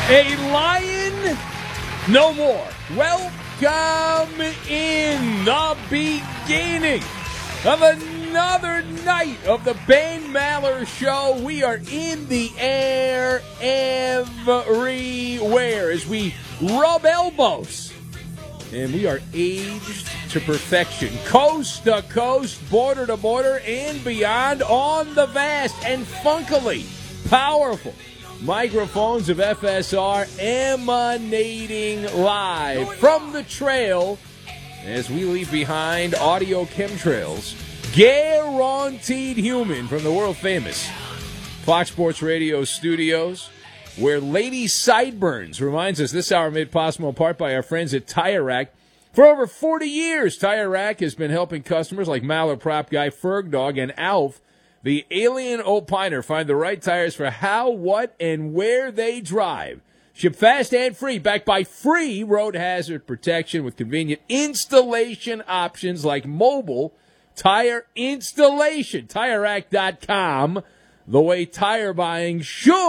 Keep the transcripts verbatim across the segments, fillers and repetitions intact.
A lion no more. Welcome in the beginning of another night of the Ben Maller Show. We are in the air everywhere as we rub elbows. And we are aged to perfection. Coast to coast, border to border, and beyond on the vast and funkily powerful microphones of F S R, emanating live from the trail as we leave behind audio chemtrails. Guaranteed human from the world-famous Fox Sports Radio studios, where Lady Sideburns reminds us this hour made possible in part by our friends at Tire Rack. For over forty years, Tire Rack has been helping customers like Maller Prop Guy, Ferg Dog, and Alf, the alien opiner, find the right tires for how, what, and where they drive. Ship fast and free, backed by free road hazard protection with convenient installation options like mobile tire installation. Tire Rack dot com, the way tire buying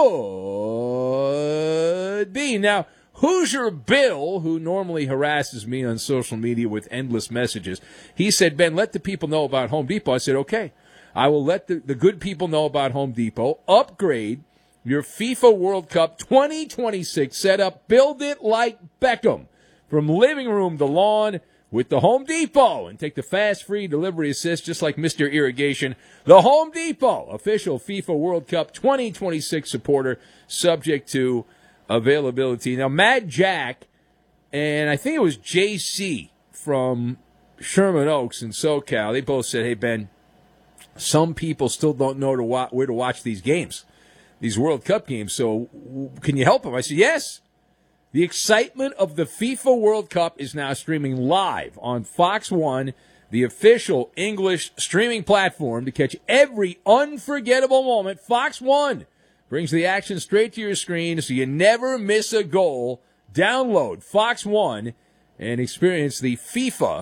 should be. Now, Hoosier Bill, who normally harasses me on social media with endless messages, he said, Ben, let the people know about Home Depot. I said, okay. I will let the, the good people know about Home Depot. Upgrade your FIFA World Cup twenty twenty-six setup. Build it like Beckham. From living room to lawn with the Home Depot. And take the fast, free delivery assist just like Mister Irrigation. The Home Depot, official FIFA World Cup twenty twenty-six supporter, subject to availability. Now, Mad Jack and I think it was J C from Sherman Oaks in SoCal, they both said, hey, Ben, some people still don't know to wa- where to watch these games, these World Cup games. So w- can you help them? I said, yes. The excitement of the FIFA World Cup is now streaming live on Fox One, the official English streaming platform to catch every unforgettable moment. Fox One brings the action straight to your screen so you never miss a goal. Download Fox One and experience the FIFA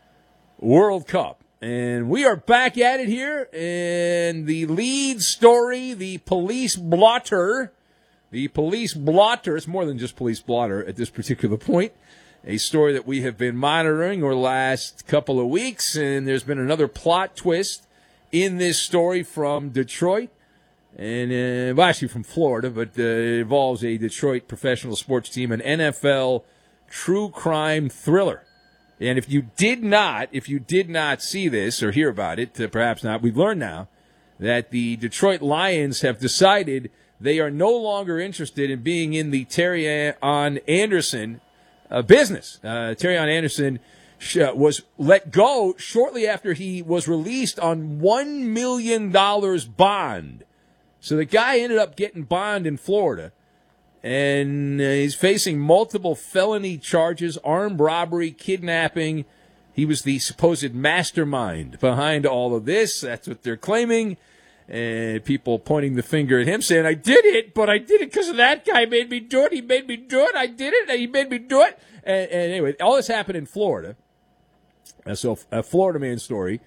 World Cup. And we are back at it here, and the lead story, the police blotter, the police blotter, it's more than just police blotter at this particular point, a story that we have been monitoring over the last couple of weeks, and there's been another plot twist in this story from Detroit, and uh, well, actually from Florida, but uh, it involves a Detroit professional sports team, an N F L true crime thriller. And if you did not, if you did not see this or hear about it, uh, perhaps not, we've learned now that the Detroit Lions have decided they are no longer interested in being in the Terrion Anderson uh, business. Uh, Terrion Anderson sh- was let go shortly after he was released on one million dollars bond. So the guy ended up getting bond in Florida. And uh, he's facing multiple felony charges, armed robbery, kidnapping. He was the supposed mastermind behind all of this. That's what they're claiming. And people pointing the finger at him, saying, I did it, but I did it because of that guy made me do it. He made me do it. I did it, and he made me do it. And, and anyway, all this happened in Florida. Uh, so a Florida man story.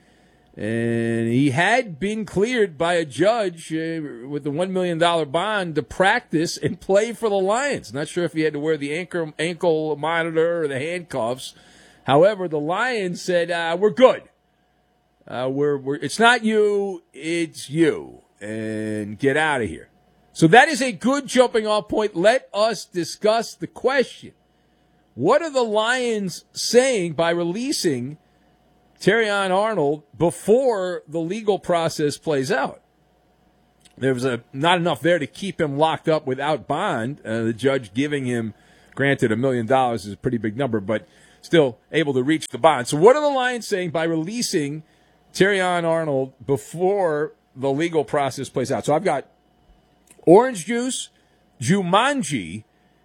And he had been cleared by a judge uh, with the one million dollars bond to practice and play for the Lions. Not sure if he had to wear the ankle, ankle monitor or the handcuffs. However, the Lions said, uh, we're good. Uh, we're, we're, it's not you, it's you. And get out of here. So that is a good jumping off point. Let us discuss the question. What are the Lions saying by releasing Terrion Arnold before the legal process plays out? There was a, not enough there to keep him locked up without bond. Uh, the judge giving him, granted, a million dollars is a pretty big number, but still able to reach the bond. So what are the Lions saying by releasing Terrion Arnold before the legal process plays out? So I've got orange juice, Jumanji,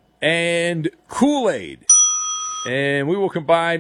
and Kool-Aid. And we will combine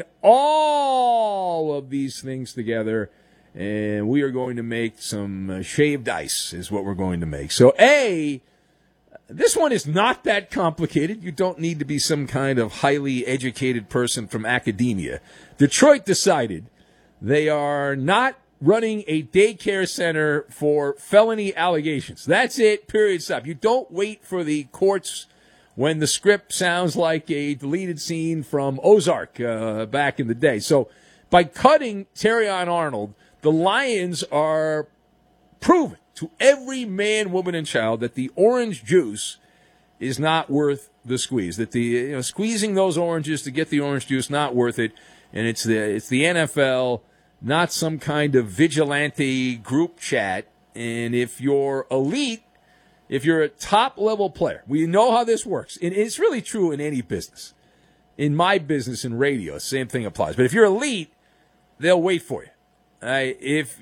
all of these things together, and we are going to make some uh, shaved ice is what we're going to make. So, A, this one is not that complicated. You don't need to be some kind of highly educated person from academia. Detroit decided they are not running a daycare center for felony allegations. That's it, period, stop. You don't wait for the courts when the script sounds like a deleted scene from Ozark uh, back in the day. So by cutting Terrion Arnold, the Lions are proving to every man, woman, and child that the orange juice is not worth the squeeze. That the you know, squeezing those oranges to get the orange juice not worth it, and it's the it's the N F L, not some kind of vigilante group chat. And if you're elite, if you're a top-level player, we know how this works. And it's really true in any business. In my business in radio, same thing applies. But if you're elite, they'll wait for you. Uh, if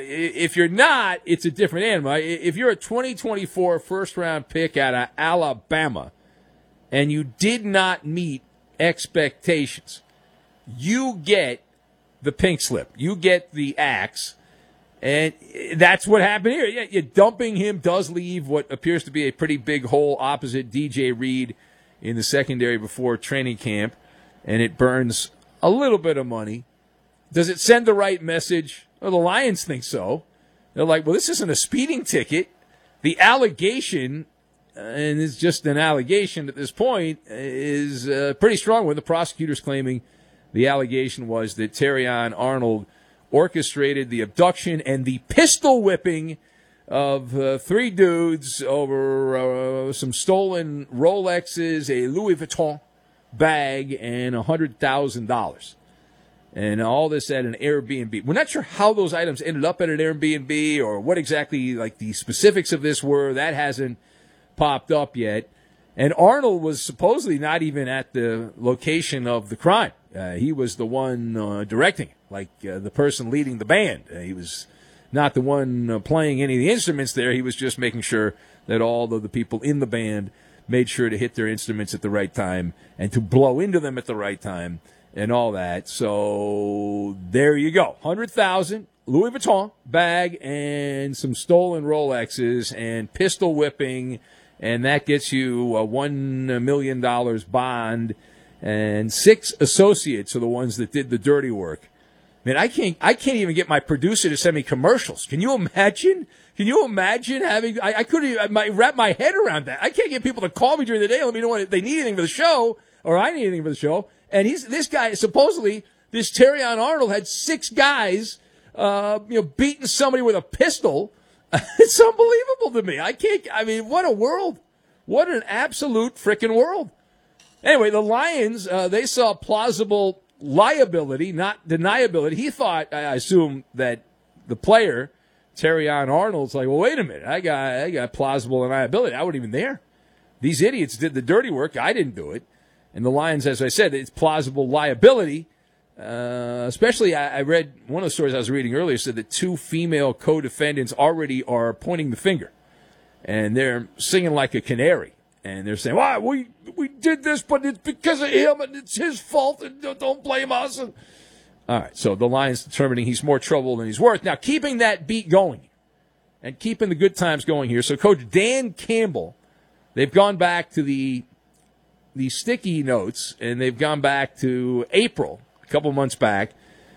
if you're not, it's a different animal. If you're a twenty twenty-four first-round pick out of Alabama and you did not meet expectations, you get the pink slip. You get the axe. And that's what happened here. Yeah, you're dumping him, does leave what appears to be a pretty big hole opposite D J Reed in the secondary before training camp, and it burns a little bit of money. Does it send the right message? Well, the Lions think so. They're like, well, this isn't a speeding ticket. The allegation, and it's just an allegation at this point, is uh, pretty strong when the prosecutor's claiming the allegation was that Terrion Arnold orchestrated the abduction and the pistol whipping of uh, three dudes over uh, some stolen Rolexes, a Louis Vuitton bag, and one hundred thousand dollars. And all this at an Airbnb. We're not sure how those items ended up at an Airbnb or what exactly like the specifics of this were. That hasn't popped up yet. And Arnold was supposedly not even at the location of the crime. Uh, he was the one uh, directing it, like uh, the person leading the band. Uh, he was not the one uh, playing any of the instruments there. He was just making sure that all of the people in the band made sure to hit their instruments at the right time and to blow into them at the right time and all that. So there you go. one hundred thousand dollars, Louis Vuitton bag, and some stolen Rolexes and pistol whipping, and that gets you a one million dollars bond. And six associates are the ones that did the dirty work. Man, I can't I can't even get my producer to send me commercials. Can you imagine? Can you imagine having I, I couldn't even my, wrap my head around that. I can't get people to call me during the day and let me know if they need anything for the show or I need anything for the show. And he's this guy supposedly this Terrion Arnold had six guys uh, you know, beating somebody with a pistol. It's unbelievable to me. I can't I mean, what a world. What an absolute frickin' world. Anyway, the Lions, uh, they saw plausible liability, not deniability. He thought, I assume, that the player, Terrion Arnold's like, well, wait a minute. I got I got plausible deniability. I wasn't even there. These idiots did the dirty work. I didn't do it. And the Lions, as I said, it's plausible liability. Uh, especially, I, I read, one of the stories I was reading earlier said that two female co-defendants already are pointing the finger. And they're singing like a canary. And they're saying, "Why we we did this, but it's because of him, and it's his fault, and don't blame us." And, all right, so the Lions determining he's more trouble than he's worth. Now, keeping that beat going and keeping the good times going here. So, Coach Dan Campbell, they've gone back to the the sticky notes, and they've gone back to April, a couple months back.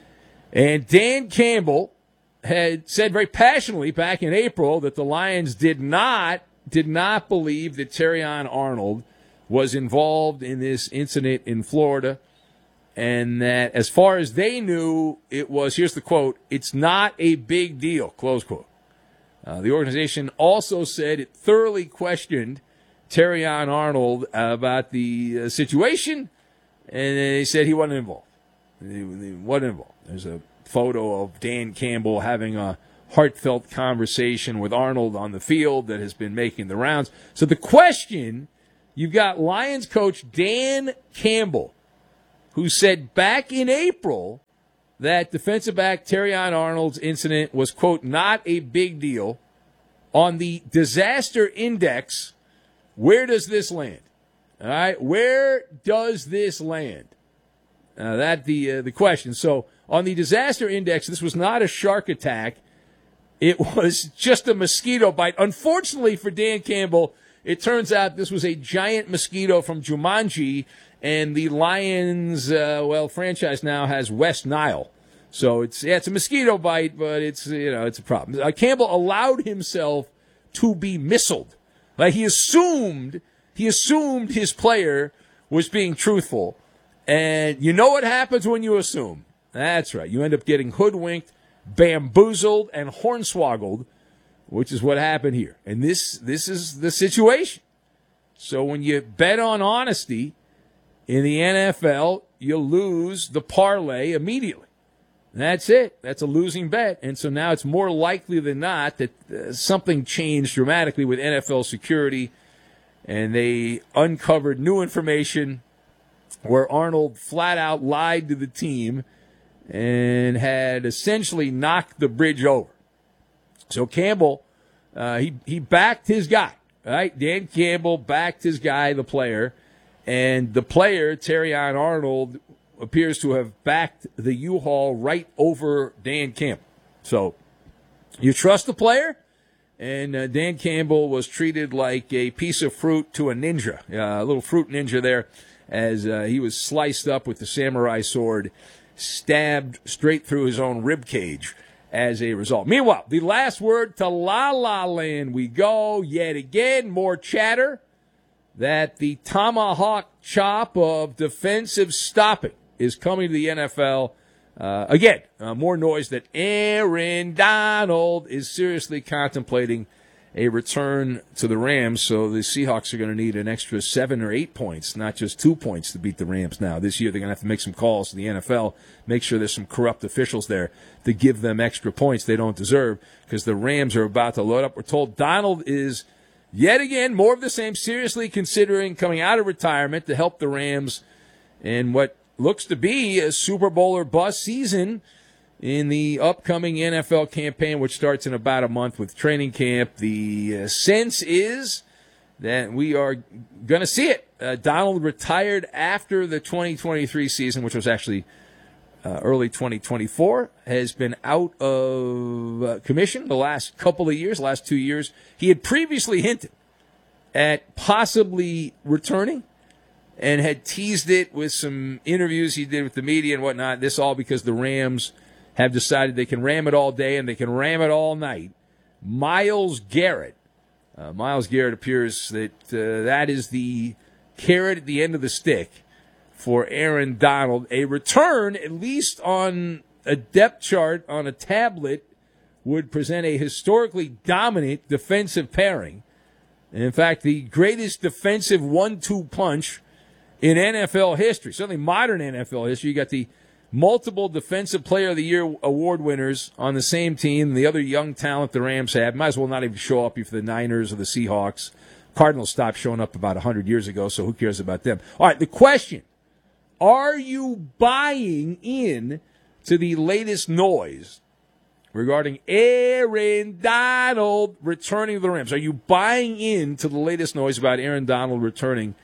And Dan Campbell had said very passionately back in April that the Lions did not did not believe that Terrion Arnold was involved in this incident in Florida, and that as far as they knew, it was, here's the quote, "it's not a big deal," close quote. Uh, the organization also said it thoroughly questioned Terrion Arnold about the uh, situation, and they said he wasn't involved. He, he wasn't involved. There's a photo of Dan Campbell having a heartfelt conversation with Arnold on the field that has been making the rounds. So the question, you've got Lions coach Dan Campbell, who said back in April that defensive back Terrion Arnold's incident was, quote, "not a big deal." On the disaster index, where does this land? All right, where does this land? Uh, that the uh, the question. So on the disaster index, this was not a shark attack. It was just a mosquito bite. Unfortunately for Dan Campbell, it turns out this was a giant mosquito from Jumanji, and the Lions, uh, well, franchise now has West Nile. So it's yeah, it's a mosquito bite, but it's you know it's a problem. Uh, Campbell allowed himself to be missiled. Like he assumed he assumed his player was being truthful. And you know what happens when you assume? That's right. You end up getting hoodwinked, bamboozled, and hornswoggled, which is what happened here. And this this is the situation. So when you bet on honesty in the N F L, you lose the parlay immediately. That's it. That's a losing bet. And so now it's more likely than not that uh, something changed dramatically with N F L security, and they uncovered new information where Arnold flat out lied to the team and had essentially knocked the bridge over. So Campbell, uh, he, he backed his guy, right? Dan Campbell backed his guy, the player, and the player, Terrion Arnold, appears to have backed the U-Haul right over Dan Campbell. So you trust the player, and uh, Dan Campbell was treated like a piece of fruit to a ninja, uh, a little fruit ninja there, as uh, he was sliced up with the samurai sword, stabbed straight through his own rib cage as a result. Meanwhile, the last word to La La Land we go yet again. More chatter that the tomahawk chop of defensive stopping is coming to the N F L. Uh, again, uh, more noise that Aaron Donald is seriously contemplating a return to the Rams. So the Seahawks are going to need an extra seven or eight points, not just two points, to beat the Rams now. This year they're going to have to make some calls to the N F L, make sure there's some corrupt officials there to give them extra points they don't deserve, because the Rams are about to load up. We're told Donald is, yet again, more of the same, seriously considering coming out of retirement to help the Rams in what looks to be a Super Bowl or bust season in the upcoming N F L campaign, which starts in about a month with training camp. The uh, sense is that we are going to see it. Uh, Donald retired after the twenty twenty-three season, which was actually uh, early twenty twenty-four, has been out of uh, commission the last couple of years, last two years. He had previously hinted at possibly returning and had teased it with some interviews he did with the media and whatnot. This all because the Rams have decided they can ram it all day and they can ram it all night. Myles Garrett. Uh, Myles Garrett appears that uh, that is the carrot at the end of the stick for Aaron Donald. A return, at least on a depth chart on a tablet, would present a historically dominant defensive pairing. And in fact, the greatest defensive one two punch in N F L history, certainly modern N F L history. You got the multiple Defensive Player of the Year award winners on the same team, the other young talent the Rams have. Might as well not even show up if the Niners or the Seahawks. Cardinals stopped showing up about one hundred years ago, so who cares about them? All right, the question, are you buying in to the latest noise regarding Aaron Donald returning to the Rams? Are you buying into the latest noise about Aaron Donald returning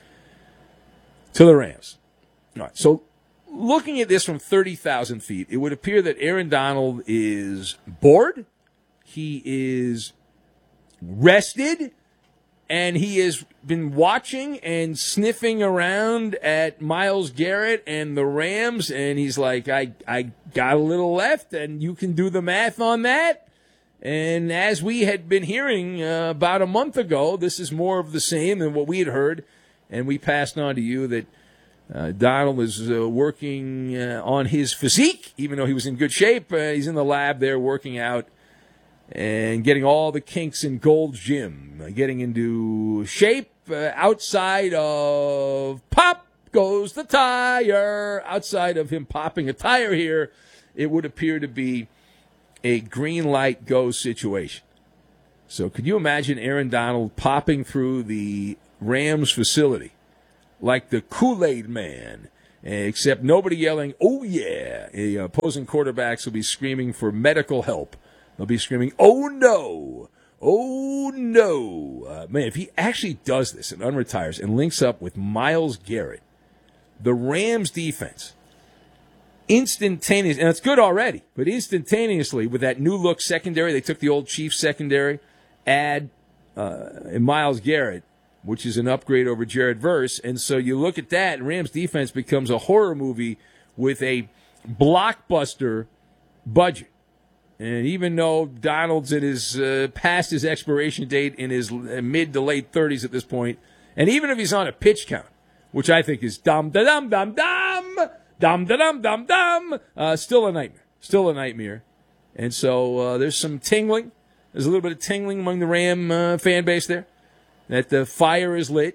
to the Rams? All right, so looking at this from thirty thousand feet, it would appear that Aaron Donald is bored, he is rested, and he has been watching and sniffing around at Myles Garrett and the Rams, and he's like, I, I got a little left, and you can do the math on that. And as we had been hearing uh, about a month ago, this is more of the same than what we had heard, and we passed on to you that Uh, Donald is uh, working uh, on his physique, even though he was in good shape. Uh, he's in the lab there working out and getting all the kinks in Gold's Gym, uh, getting into shape uh, outside of pop goes the tire. Outside of him popping a tire here, it would appear to be a green light go situation. So could you imagine Aaron Donald popping through the Rams facility like the Kool-Aid Man, except nobody yelling, oh, yeah. The opposing quarterbacks will be screaming for medical help. They'll be screaming, oh, no. Oh, no. Uh, man, if he actually does this and unretires and links up with Myles Garrett, the Rams defense, instantaneous, and it's good already, but instantaneously with that new look secondary, they took the old Chiefs secondary, add uh, Myles Garrett, which is an upgrade over Jared Verse. And so you look at that, and Rams defense becomes a horror movie with a blockbuster budget. And even though Donald's in his uh, past his expiration date in his mid to late thirties at this point, And even if he's on a pitch count, which I think is dum da dum dum dum dum da dum dum dum, uh, still a nightmare, still a nightmare. And so uh, there's some tingling. There's a little bit of tingling among the Ram uh, fan base there. That the fire is lit.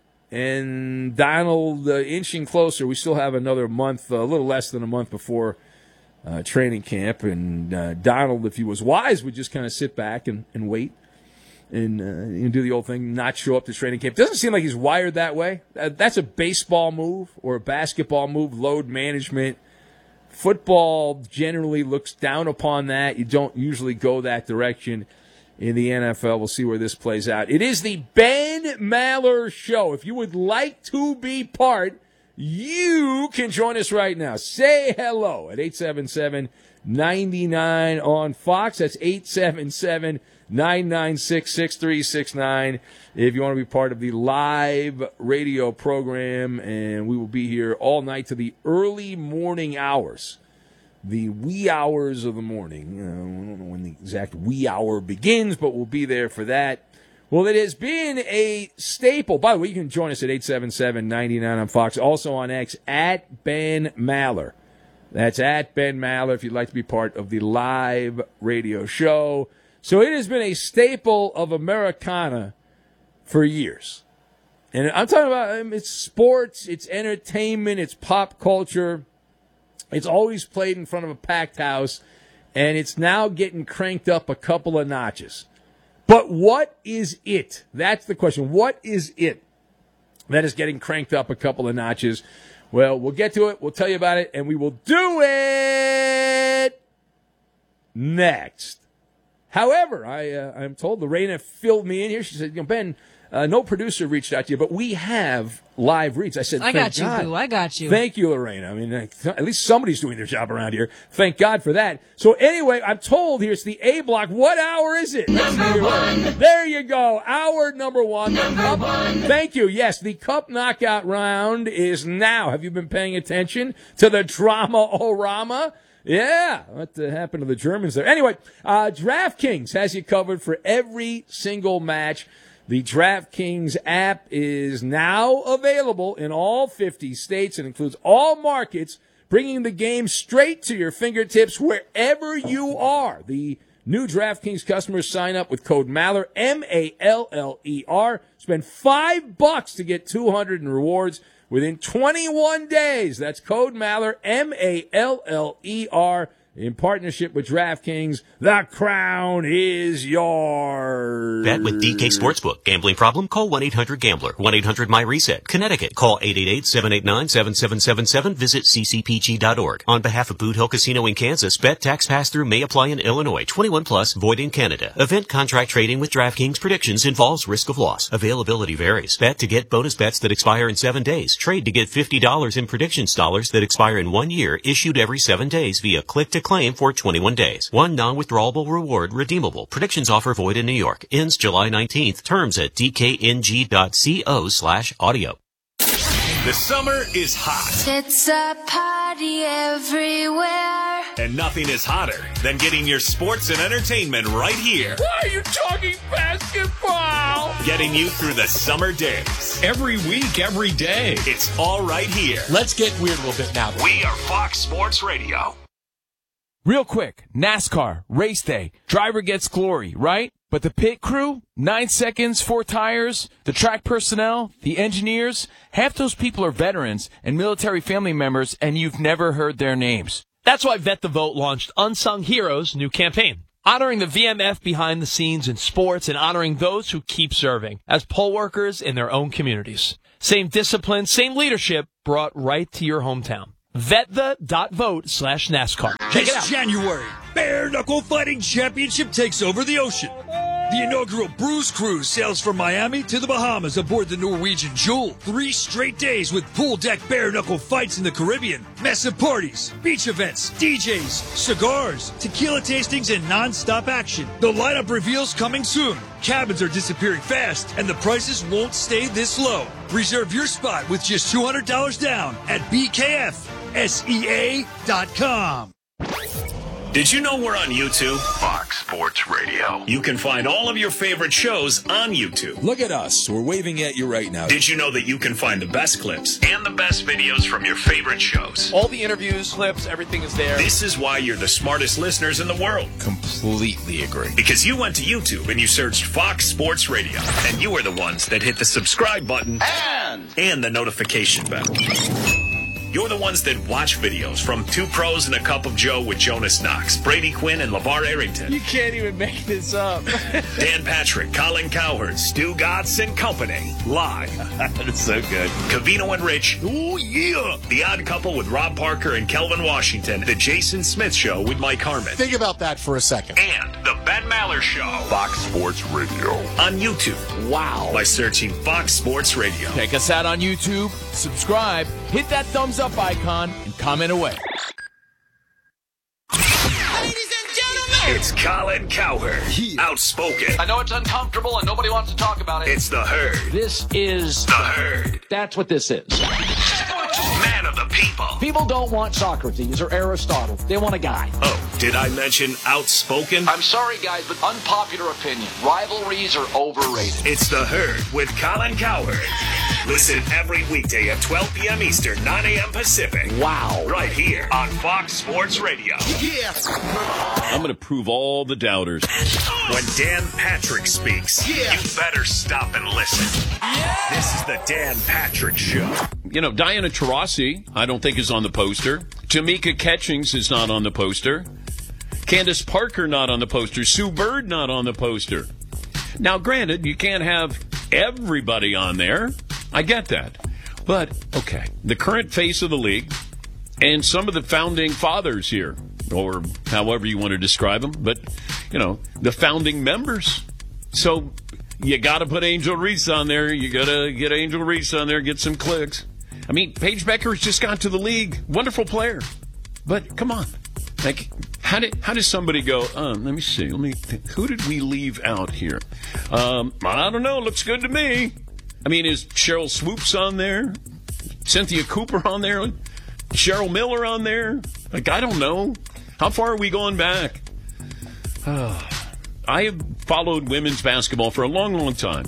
And Donald uh, inching closer. We still have another month, uh, a little less than a month before uh, training camp. And uh, Donald, if he was wise, would just kind of sit back and, and wait and uh, do the old thing, not show up to training camp. Doesn't seem like he's wired that way. Uh, that's a baseball move or a basketball move, load management. Football generally looks down upon that. You don't usually go that direction. In the N F L, we'll see where this plays out. It is the Ben Maller Show. If you would like to be part, you can join us right now. Say hello at eight seven seven, nine nine on Fox. That's eight seven seven, nine nine six, six three six nine if you want to be part of the live radio program. And we will be here all night to the early morning hours. The wee hours of the morning. Uh, I don't know when the exact wee hour begins, but we'll be there for that. Well, it has been a staple. By the way, you can join us at eight seven seven, nine nine on Fox. Also on X, at Ben Maller. That's at Ben Maller if you'd like to be part of the live radio show. So it has been a staple of Americana for years. And I'm talking about um, it's sports, it's entertainment, it's pop culture. It's always played in front of a packed house, and it's now getting cranked up a couple of notches. But what is it? That's the question. What is it that is getting cranked up a couple of notches? Well, we'll get to it. We'll tell you about it, and we will do it next. However, I, uh, I'm told Lorena filled me in here. She said, you know, Ben, uh, no producer reached out to you, but we have live reads. I said, I got you, God. Boo. I got you. Thank you, Lorena. I mean, at least somebody's doing their job around here. Thank God for that. So anyway, I'm told here it's the A block. What hour is it? Number one. There you go. Hour number one. Number cup, one. Thank you. Yes, the Cup Knockout round is now. Have you been paying attention to the drama-o-rama? Yeah, what happened to the Germans there? Anyway, uh, DraftKings has you covered for every single match. The DraftKings app is now available in all fifty states and includes all markets, bringing the game straight to your fingertips wherever you are. The new DraftKings customers sign up with code Maller, M A L L E R. Spend five bucks to get two hundred in rewards within twenty-one days. That's code Maller, M A L L E R. In partnership with DraftKings, the crown is yours. Bet with D K Sportsbook. Gambling problem? Call one eight hundred gambler. one eight hundred my reset. Connecticut. Call eight eight eight, seven eight nine, seven seven seven seven. Visit c c p g dot org. On behalf of Boot Hill Casino in Kansas, bet tax pass-through may apply in Illinois. twenty-one plus, void in Canada. Event contract trading with DraftKings predictions involves risk of loss. Availability varies. Bet to get bonus bets that expire in seven days. Trade to get fifty dollars in predictions dollars that expire in one year, issued every seven days via click-to claim for twenty-one days. One non-withdrawable reward redeemable. Predictions offer void in New York. Ends July nineteenth. Terms at d k n g dot co slash audio. The summer is hot. It's a party everywhere. And nothing is hotter than getting your sports and entertainment right here. Why are you talking basketball? Getting you through the summer days. Every week, every day. It's all right here. Let's get weird a little bit now. We are Fox Sports Radio. Real quick, NASCAR, race day, driver gets glory, right? But the pit crew, nine seconds, four tires, the track personnel, the engineers, half those people are veterans and military family members, and you've never heard their names. That's why Vet the Vote launched Unsung Heroes' new campaign, honoring the V M F behind the scenes in sports and honoring those who keep serving as poll workers in their own communities. Same discipline, same leadership brought right to your hometown. Vetthe.vote slash NASCAR. Check it out. This January, Bare Knuckle Fighting Championship takes over the ocean. The inaugural Bruise Cruise sails from Miami to the Bahamas aboard the Norwegian Jewel. Three straight days with pool deck bare knuckle fights in the Caribbean, massive parties, beach events, D Js, cigars, tequila tastings, and non-stop action. The lineup reveals coming soon. Cabins are disappearing fast, and the prices won't stay this low. Reserve your spot with just two hundred dollars down at b k f s e a dot com. Did you know we're on YouTube? Fox. Fox Sports Radio. You can find all of your favorite shows on YouTube. Look at us. We're waving at you right now. Did you know that you can find the best clips and the best videos from your favorite shows? All the interviews, clips, everything is there. This is why you're the smartest listeners in the world. Completely agree. Because you went to YouTube and you searched Fox Sports Radio. And you are the ones that hit the subscribe button and, and the notification bell. You're the ones that watch videos from Two Pros and a Cup of Joe with Jonas Knox, Brady Quinn, and LeVar Arrington. You can't even make this up. Dan Patrick, Colin Cowherd, Stu Gatz and Company. Live. That's so good. Covino and Rich. Oh, yeah. The Odd Couple with Rob Parker and Kelvin Washington. The Jason Smith Show with Mike Harmon. Think about that for a second. And the Ben Maller Show. Fox Sports Radio. On YouTube. Wow. By searching Fox Sports Radio. Check us out on YouTube, subscribe, hit that thumbs up icon, and comment away. Ladies and gentlemen, It's Colin Cowherd. Outspoken. I know it's uncomfortable and nobody wants to talk about it. It's the Herd. This is The Herd. That's what this is. Man of the people. People don't want Socrates or Aristotle. They want a guy. Oh, did I mention outspoken? I'm sorry, guys, but unpopular opinion. Rivalries are overrated. It's The Herd with Colin Cowherd. Listen every weekday at twelve p.m. Eastern, nine a.m. Pacific. Wow. Right here on Fox Sports Radio. Yeah. I'm going to prove all the doubters. When Dan Patrick speaks, yeah. you better stop and listen. Yeah. This is the Dan Patrick Show. You know, Diana Taurasi, I don't think is on the poster. Tamika Catchings is not on the poster. Candace Parker not on the poster. Sue Bird not on the poster. Now, granted, you can't have everybody on there. I get that. But, okay, the current face of the league and some of the founding fathers here, or however you want to describe them, but, you know, the founding members. So you got to put Angel Reese on there. You got to get Angel Reese on there, get some clicks. I mean, Paige Beckers just got to the league. Wonderful player. But come on. Like, how did how does somebody go, uh, let me see, let me think, who did we leave out here? Um, I don't know. Looks good to me. I mean, is Cheryl Swoops on there? Cynthia Cooper on there? Cheryl Miller on there? Like, I don't know. How far are we going back? Uh, I have followed women's basketball for a long, long time.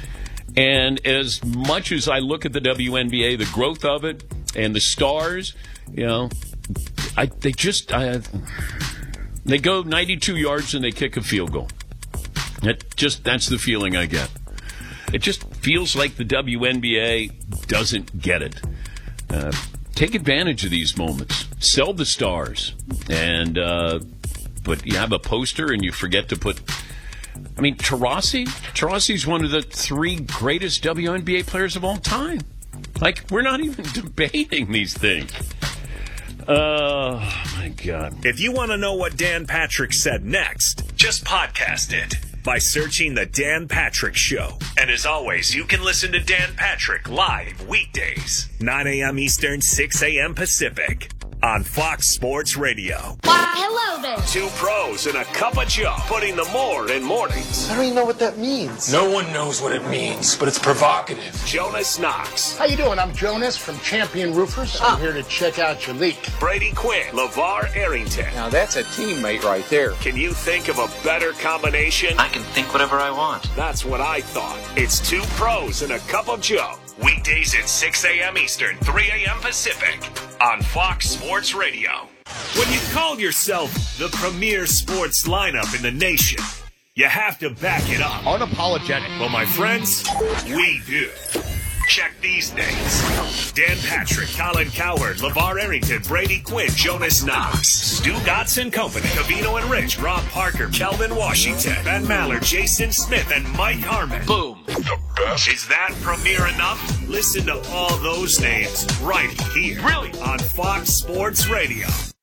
And as much as I look at the W N B A, the growth of it, and the stars, you know, I they just, I, they go ninety-two yards and they kick a field goal. That just, that's the feeling I get. It just feels like the W N B A doesn't get it. Uh, take advantage of these moments. Sell the stars. And, uh, but you have a poster and you forget to put, I mean, Taurasi? Taurasi's one of the three greatest W N B A players of all time. Like, we're not even debating these things. Oh, my God. If you want to know what Dan Patrick said next, just podcast it by searching The Dan Patrick Show. And as always, you can listen to Dan Patrick live weekdays, nine a.m. Eastern, six a.m. Pacific, on Fox Sports Radio. Why, hello there. Two pros and a cup of Joe, putting the more in mornings. I don't even know what that means. No one knows what it means, but it's provocative. Jonas Knox. How you doing? I'm Jonas from Champion Roofers. I'm here to check out your leak. Brady Quinn. LeVar Arrington. Now that's a teammate right there. Can you think of a better combination? I can think whatever I want. That's what I thought. It's two pros and a cup of Joe. Weekdays at six a.m. Eastern, three a.m. Pacific, on Fox Sports Radio. When you call yourself the premier sports lineup in the nation, you have to back it up. Unapologetic. Well, my friends, we do. Check these names. Dan Patrick, Colin Cowherd, LeVar Arrington, Brady Quinn, Jonas Knox, Stu Gatz and Company, Covino and Rich, Rob Parker, Kelvin Washington, Ben Maller, Jason Smith, and Mike Harmon. Boom. The best. Is that premiere enough? Listen to all those names right here. Really? On Fox Sports Radio.